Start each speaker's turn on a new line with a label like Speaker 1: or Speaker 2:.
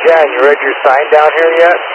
Speaker 1: Yeah, you read your sign down here yet?